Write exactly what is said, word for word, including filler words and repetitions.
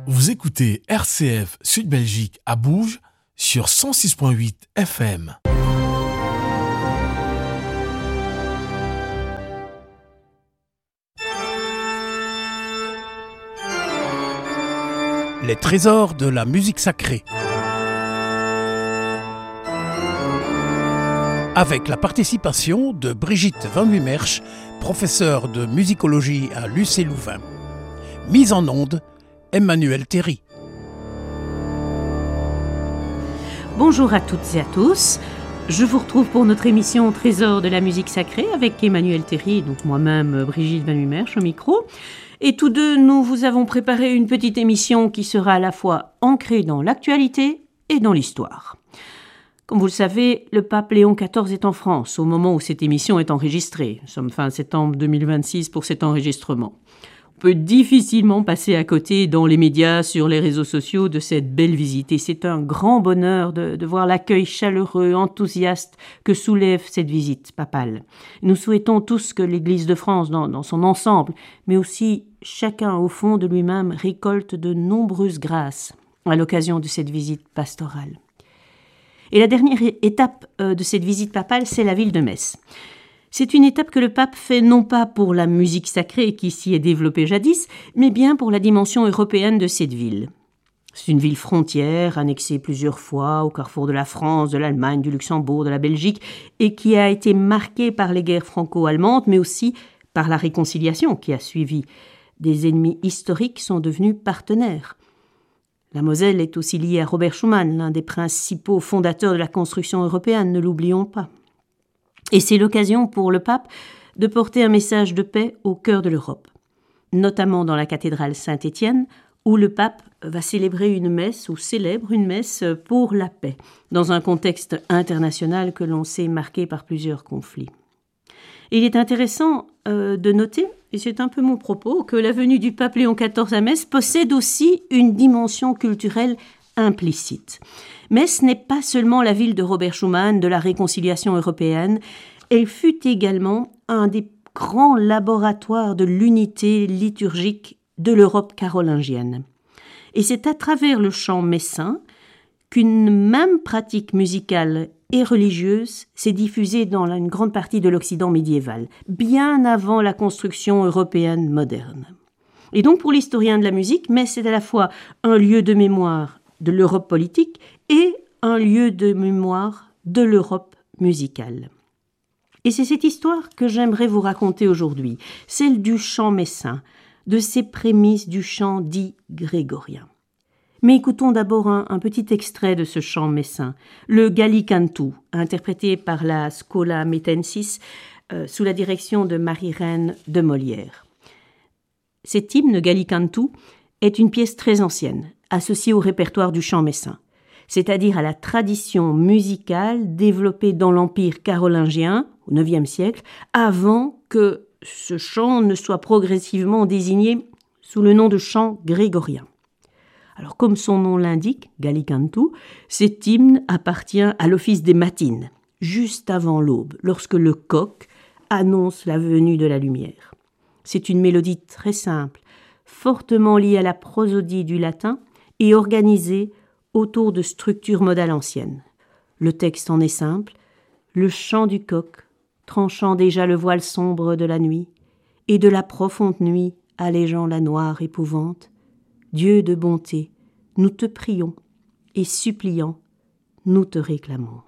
Vous écoutez R C F Sud Belgique à Bourges sur cent six virgule huit F M. Les trésors de la musique sacrée. Avec la participation de Brigitte Van Wimmersch, professeure de musicologie à l'U C Louvain. Mise en onde, Emmanuel Théry. Bonjour à toutes et à tous. Je vous retrouve pour notre émission Trésors de la musique sacrée avec Emmanuel Théry, donc moi-même Brigitte Van Wimmersch au micro. Et tous deux, nous vous avons préparé une petite émission qui sera à la fois ancrée dans l'actualité et dans l'histoire. Comme vous le savez, le pape Léon quatorze est en France au moment où cette émission est enregistrée. Nous sommes fin septembre deux mille vingt-six pour cet enregistrement. On peut difficilement passer à côté dans les médias, sur les réseaux sociaux de cette belle visite. Et c'est un grand bonheur de, de voir l'accueil chaleureux, enthousiaste que soulève cette visite papale. Nous souhaitons tous que l'Église de France, dans, dans son ensemble, mais aussi chacun au fond de lui-même, récolte de nombreuses grâces à l'occasion de cette visite pastorale. Et la dernière étape de cette visite papale, c'est la ville de Metz. C'est une étape que le pape fait non pas pour la musique sacrée qui s'y est développée jadis, mais bien pour la dimension européenne de cette ville. C'est une ville frontière, annexée plusieurs fois au carrefour de la France, de l'Allemagne, du Luxembourg, de la Belgique, et qui a été marquée par les guerres franco-allemandes, mais aussi par la réconciliation qui a suivi. Des ennemis historiques sont devenus partenaires. La Moselle est aussi liée à Robert Schuman, l'un des principaux fondateurs de la construction européenne, ne l'oublions pas. Et c'est l'occasion pour le pape de porter un message de paix au cœur de l'Europe, notamment dans la cathédrale Saint-Étienne, où le pape va célébrer une messe, ou célèbre une messe pour la paix, dans un contexte international que l'on sait marqué par plusieurs conflits. Et il est intéressant euh, de noter, et c'est un peu mon propos, que la venue du pape Léon quatorze à Metz possède aussi une dimension culturelle implicite. Metz n'est pas seulement la ville de Robert Schuman, de la réconciliation européenne, elle fut également un des grands laboratoires de l'unité liturgique de l'Europe carolingienne. Et c'est à travers le chant messin qu'une même pratique musicale et religieuse s'est diffusée dans une grande partie de l'Occident médiéval, bien avant la construction européenne moderne. Et donc pour l'historien de la musique, Metz c'est à la fois un lieu de mémoire de l'Europe politique et un lieu de mémoire de l'Europe musicale. Et c'est cette histoire que j'aimerais vous raconter aujourd'hui, celle du chant messin, de ses prémices du chant dit grégorien. Mais écoutons d'abord un, un petit extrait de ce chant messin, le Gallicantu, interprété par la Schola Mettensis euh, sous la direction de Marie-Reine de Molière. Cet hymne Gallicantu est une pièce très ancienne, associée au répertoire du chant messin, c'est-à-dire à la tradition musicale développée dans l'Empire carolingien au neuvième siècle, avant que ce chant ne soit progressivement désigné sous le nom de chant grégorien. Alors, comme son nom l'indique, Gallicantu, cet hymne appartient à l'office des matines, juste avant l'aube, lorsque le coq annonce la venue de la lumière. C'est une mélodie très simple, fortement liée à la prosodie du latin et organisée autour de structures modales anciennes. Le texte en est simple, le chant du coq, tranchant déjà le voile sombre de la nuit, et de la profonde nuit allégeant la noire épouvante, Dieu de bonté, nous te prions, et suppliant, nous te réclamons.